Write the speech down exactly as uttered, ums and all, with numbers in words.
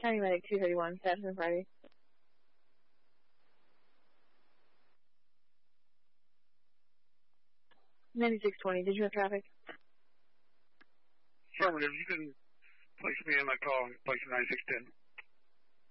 County Medic two thirty-one, Saturday Friday. ninety-six twenty, did you have traffic? Affirmative, you can place me in my call, place ninety-six ten.